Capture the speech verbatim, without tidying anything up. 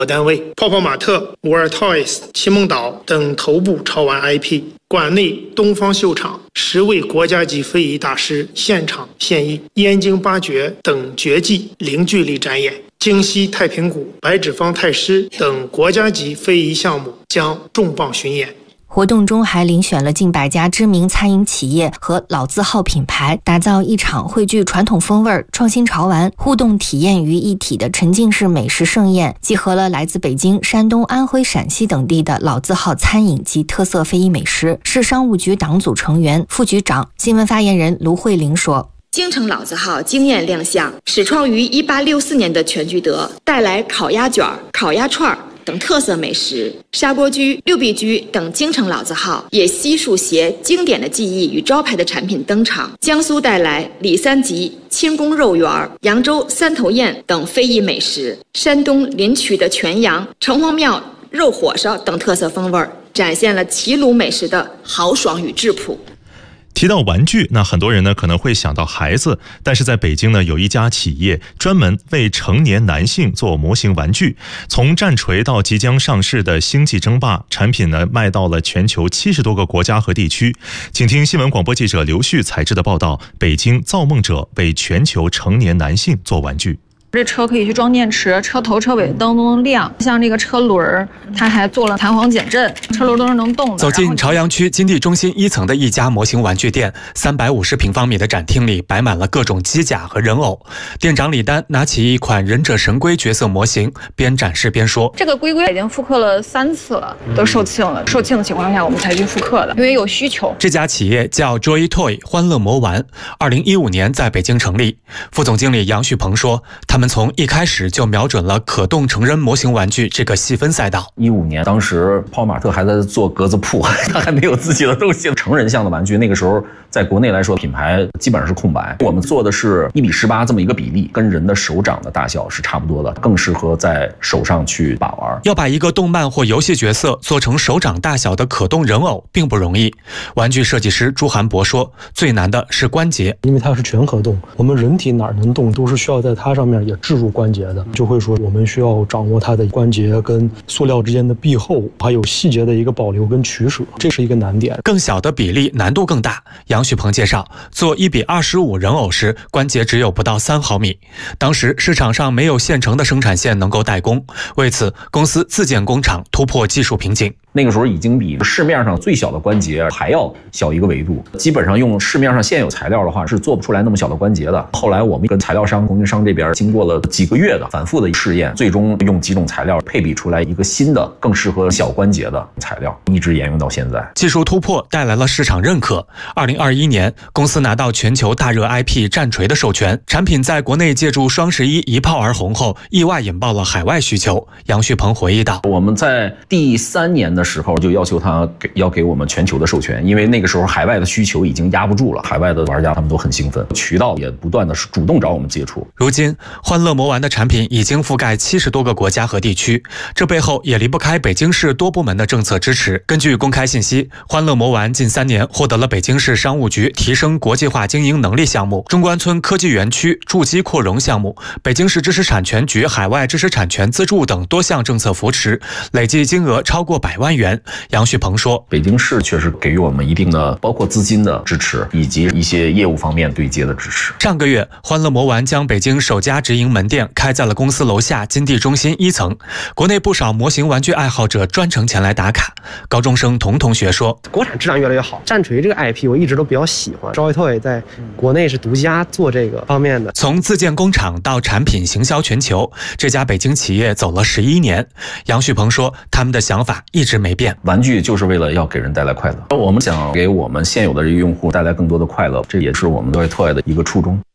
单位，泡泡玛特、摩尔 Toys、奇梦岛等头部潮玩 I P。馆内东方秀场十位国家级非遗大师现场现役，燕京八绝等绝技零距离展演，京西太平鼓、白纸坊太师等国家级非遗项目将重磅巡演。 活动中还遴选了近百家知名餐饮企业和老字号品牌，打造一场汇聚传统风味、创新潮玩、互动体验于一体的沉浸式美食盛宴，集合了来自北京、山东、安徽、陕西等地的老字号餐饮及特色非遗美食。市商务局党组成员、副局长、新闻发言人卢慧玲说： 京城老字号惊艳亮相，始创于一八六四年的全聚德带来烤鸭卷、烤鸭串等特色美食，砂锅居、六必居等京城老字号也悉数携经典的技艺与招牌的产品登场。江苏带来李三吉清宫肉圆、扬州三头宴等非遗美食，山东临朐的全羊、城隍庙肉火烧等特色风味，展现了齐鲁美食的豪爽与质朴。 提到玩具，那很多人呢可能会想到孩子，但是在北京呢有一家企业专门为成年男性做模型玩具，从战锤到即将上市的星际争霸，产品呢卖到了全球七十多个国家和地区。请听新闻广播记者刘旭采制的报道：北京造梦者为全球成年男性做玩具。 这车可以去装电池，车头车尾灯都能亮，像这个车轮它还做了弹簧减震，车轮都是能动的。 走进朝阳区金地中心一层的一家模型玩具店，三百五十平方米的展厅里摆满了各种机甲和人偶。店长李丹拿起一款忍者神龟角色模型，边展示边说： 这个龟龟已经复刻了三次了，都售罄了。售罄的情况下我们才去复刻的，因为有需求。 这家企业叫 Joy Toy 欢乐魔玩，二零一五年在北京成立。副总经理杨旭鹏说，他们从一开始就瞄准了可动成人模型玩具这个细分赛道。 一五年，当时泡玛特还在做格子铺，他还没有自己的东西。成人向的玩具，那个时候在国内来说，品牌基本上是空白。我们做的是一比十八这么一个比例，跟人的手掌的大小是差不多的，更适合在手上去把玩。 要把一个动漫或游戏角色做成手掌大小的可动人偶，并不容易。玩具设计师朱寒博说，最难的是关节， 因为它是全可动，我们人体哪儿能动，都是需要在它上面也置入关节的，就会说我们需要掌握它的关节跟塑料之间的壁厚，还有细节的一个保留跟取舍，这是一个难点。 更小的比例难度更大。杨旭鹏介绍，做一比二十五人偶时，关节只有不到三毫米。当时市场上没有现成的生产线能够代工，为此公司自建工厂，突破技术瓶颈。 那个时候已经比市面上最小的关节还要小一个维度，基本上用市面上现有材料的话是做不出来那么小的关节的。后来我们跟材料商、供应商这边经过了几个月的反复的试验，最终用几种材料配比出来一个新的更适合小关节的材料，一直沿用到现在。 技术突破带来了市场认可。二零二一年，公司拿到全球大热 I P 战锤的授权，产品在国内借助双十一一炮而红后，意外引爆了海外需求。杨旭鹏回忆道， 我们在第三年的时候就要求他给要给我们全球的授权，因为那个时候海外的需求已经压不住了，海外的玩家他们都很兴奋，渠道也不断的主动找我们接触。 如今欢乐魔玩的产品已经覆盖七十多个国家和地区，这背后也离不开北京市多部门的政策支持。根据公开信息，欢乐魔玩近三年获得了北京市商务局提升国际化经营能力项目、中关村科技园区筑基扩容项目、北京市知识产权局海外知识产权资助等多项政策扶持，累计金额超过百万元。杨旭鹏说， 北京市确实给予我们一定的包括资金的支持，以及一些业务方面对接的支持。 上个月，欢乐魔玩将北京首家直营门店开在了公司楼下金地中心一层，国内不少模型玩具爱好者专程前来打卡。高中生童同学说， 国产质量越来越好，战锤这个 I P 我一直都比较喜欢， Joy Toy 在国内是独家做这个方面的。 从自建工厂到产品行销全球，这家北京企业走了十一年。杨旭鹏说，他们的想法一直没变， 玩具就是为了要给人带来快乐，我们想给我们现有的这个用户带来更多的快乐，这也是我们 Joy Toy 的一个初衷。